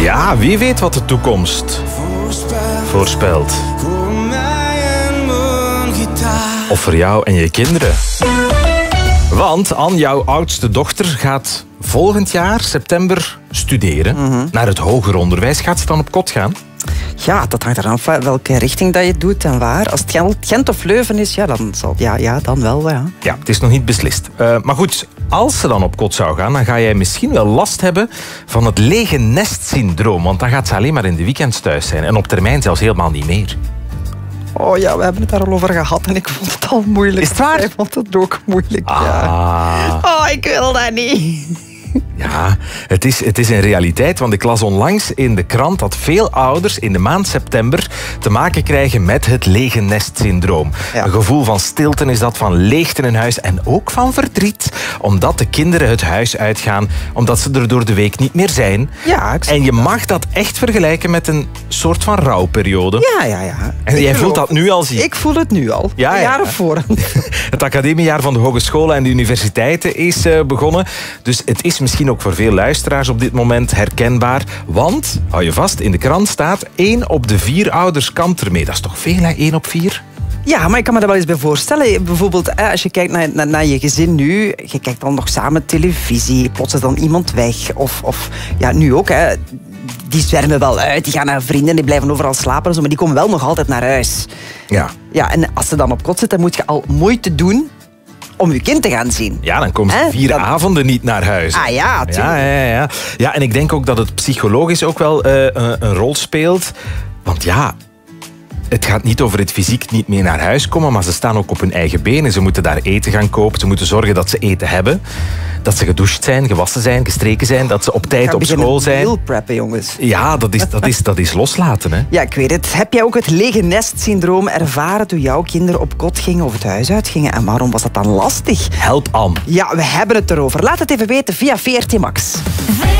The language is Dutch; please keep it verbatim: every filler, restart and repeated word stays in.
Ja, wie weet wat de toekomst voorspelt. Of voor jou en je kinderen. Want Anne, jouw oudste dochter, gaat volgend jaar, september, studeren. Mm-hmm. Naar het hoger onderwijs. Gaat ze dan op kot gaan? Ja, dat hangt eraan af welke richting dat je doet en waar. Als het Gent of Leuven is, ja, dan, zal, ja, ja, dan wel. Ja. ja, het is nog niet beslist. Uh, maar goed, als ze dan op kot zou gaan, dan ga jij misschien wel last hebben van het lege nest-syndroom. Want dan gaat ze alleen maar in de weekends thuis zijn. En op termijn zelfs helemaal niet meer. Oh ja, we hebben het daar al over gehad en ik vond het al moeilijk. Is het waar? Ik vond het ook moeilijk, ah. ja. Oh, ik wil dat niet. Ja, het is, het is een realiteit, want ik las onlangs in de krant dat veel ouders in de maand september te maken krijgen met het lege nest-syndroom. Ja. Een gevoel van stilte is dat, van leegte in huis en ook van verdriet, omdat de kinderen het huis uitgaan, omdat ze er door de week niet meer zijn. Ja, ik en je mag dat echt vergelijken met een soort van rouwperiode. Ja, ja, ja. En ik jij voelt dat nu al, zie ik? voel het nu al. Ja, ja. Jaren voor. Het academiejaar van de hogescholen en de universiteiten is uh, begonnen. Dus het is misschien ook voor veel luisteraars op dit moment herkenbaar. Want, hou je vast, in de krant staat één op de vier ouders kampt ermee. Dat is toch veel, hè? één op vier? Ja, maar ik kan me dat wel eens bij voorstellen. Bijvoorbeeld, als je kijkt naar, naar, naar je gezin nu, je kijkt dan nog samen televisie, plots is dan iemand weg. Of, of ja, nu ook, hè. Die zwermen wel uit, die gaan naar vrienden, die blijven overal slapen en zo, maar die komen wel nog altijd naar huis. Ja. Ja, en als ze dan op kot zitten, moet je al moeite doen om je kind te gaan zien. Ja, dan komen ze He? vier dat... avonden niet naar huis. Ah ja, tuurlijk. Ja, ja, ja. ja, en ik denk ook dat het psychologisch ook wel uh, een rol speelt. Want ja, het gaat niet over het fysiek niet meer naar huis komen, maar ze staan ook op hun eigen benen. Ze moeten daar eten gaan kopen, ze moeten zorgen dat ze eten hebben. Dat ze gedoucht zijn, gewassen zijn, gestreken zijn, dat ze op tijd op school zijn. Meal preppen, jongens. Ja, dat is, dat is, dat is loslaten, hè. Ja, ik weet het. Heb jij ook het lege nest-syndroom ervaren toen jouw kinderen op kot gingen of het huis uitgingen? En waarom was dat dan lastig? Help Anne. Ja, we hebben het erover. Laat het even weten via V R T Max.